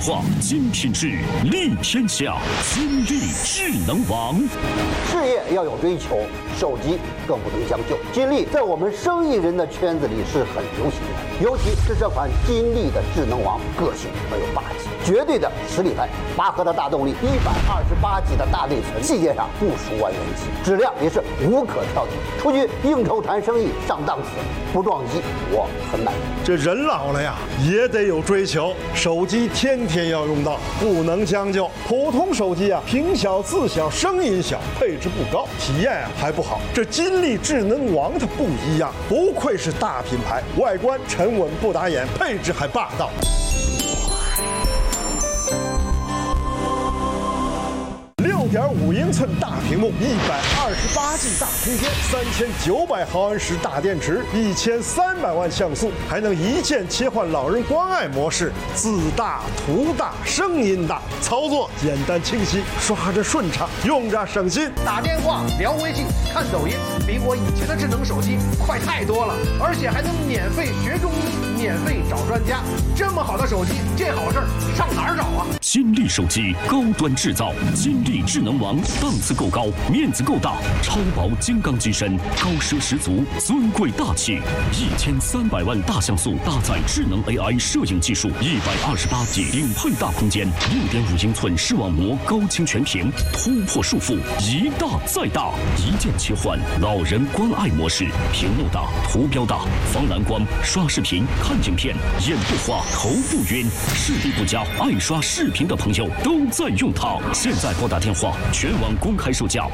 化，精品质，利天下。金立智能王。 事业要有追求，手机更不能将就。金立在我们生意人的圈子里是很流行的，尤其是这款金立的智能王，个性而又霸气，绝对的实力派。8核的大动力，128G 的大内存，细节上不输万元机，质量也是无可挑剔。出去应酬谈生意上档次，不撞击我很满意。 这人老了呀，也得有追求，手机天天要用到，不能将就。普通手机啊，屏小、字小、声音小，配置不高，体验啊还不好。这金立智能王它不一样，不愧是大品牌，外观沉稳不打眼，配置还霸道。6.5英寸大屏幕，128G 大空间，3900毫安时大电池，1300万像素，还能一键切换老人关爱模式，字大、图大、声音大，操作简单清晰，刷着顺畅，用着省心。 打电话、聊微信、看抖音，比我以前的智能手机快太多了，而且还能免费学中医，免费找专家。这么好的手机，这好事儿上哪儿找啊？ 金立手机高端制造，金立智能王档次够高，面子够大，超薄金刚机身，高奢十足，尊贵大气。1300万大像素搭载智能 AI 摄影技术，128G 顶配大空间，6.5英寸视网膜高清全屏，突破束缚，一大再大，一键切换老人关爱模式，屏幕大，图标大，防蓝光，刷视频、看影片，眼不花，头不晕，视力不佳、爱刷视频的朋友都在用它。现在拨打电话，全网公开售价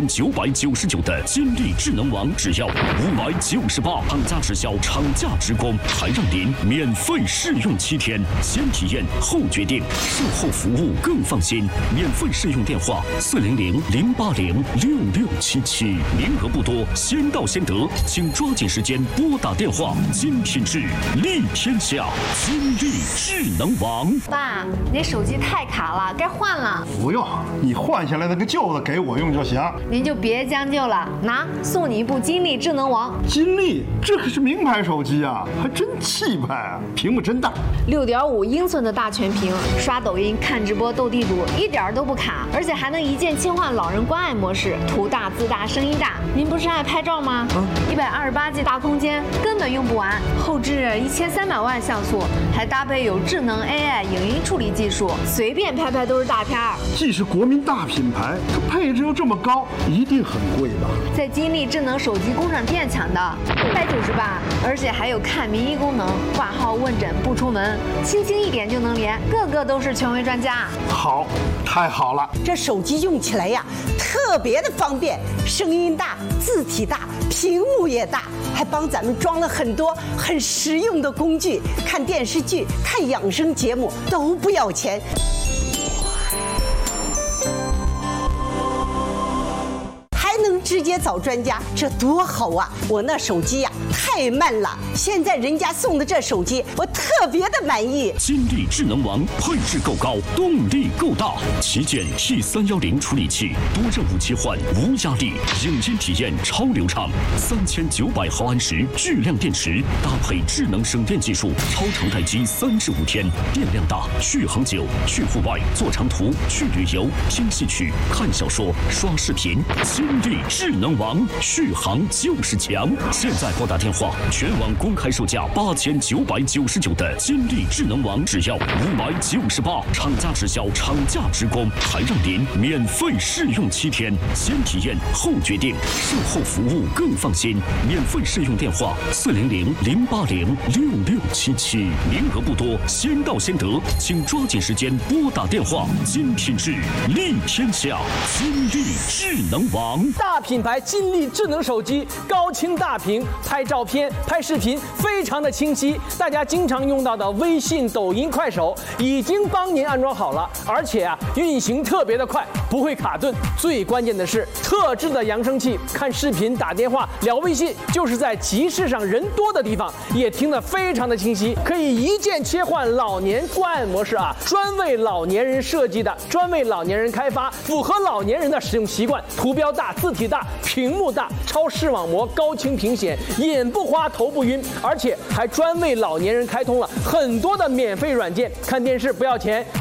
8999的金立智能王只要598，厂家直销，厂价直供，还让您免费试用7天，先体验后决定，售后服务更放心。免费试用电话400-080-6677，名额不多，先到先得，请抓紧时间拨打电话。精品质，利天下，金立智能王。 爸，你手机太卡了，该换了。 不用，你换下来那个旧的给我用就行。 您就别将就了，拿，送你一部金立智能王。 金立，这可是名牌手机啊，还真气派啊，屏幕真大 ，6.5英寸的大全屏，刷抖音、看直播、斗地主一点都不卡，而且还能一键切换老人关爱模式，图大、字大、声音大。您不是爱拍照吗？128G 大空间根本用不完，后置1300万像素，还搭配有智能 AI 影音处理技术，随便拍拍都是大片儿。 既是国民大品牌，它配置又这么高，一定很贵吧？ 在金立智能手机工厂店抢的，198，而且还有看名医功能，挂号问诊不出门，轻轻一点就能连，个个都是权威专家。 好，太好了！ 这手机用起来呀，特别的方便，声音大，字体大，屏幕也大，还帮咱们装了很多很实用的工具，看电视剧、看养生节目都不要钱。能直接找专家，这多好啊！我那手机呀太慢了，现在人家送的这手机，我特别的满意。 金立智能王配置够高，动力够大，旗舰 T310处理器，多任务切换无压力，影音体验超流畅，3900毫安时巨量电池，搭配智能省电技术，超长待机35天，电量大，续航久，去户外、做长途、去旅游、听戏曲、看小说、刷视频，金立智能王续航就是强。现在拨打电话，全网公开售价8999的金立智能王只要598，厂家直销，厂价直供，还让您免费试用7天，先体验后决定，售后服务更放心。免费试用电话400-080-6677，名额不多，先到先得，请抓紧时间拨打电话。精品质，利天下，金立智能王。 大品牌金立智能手机，高清大屏，拍照片、拍视频非常的清晰。大家经常用到的微信、抖音、快手已经帮您安装好了，而且运行特别的快，不会卡顿。最关键的是，特制的扬声器，看视频、打电话、聊微信，就是在集市上人多的地方，也听得非常的清晰。可以一键切换老年关爱模式专为老年人设计的，专为老年人开发，符合老年人的使用习惯，图标大、字体大、屏幕大、超视网膜、高清屏显，眼不花、头不晕，而且还专为老年人开通了很多的免费软件，看电视不要钱，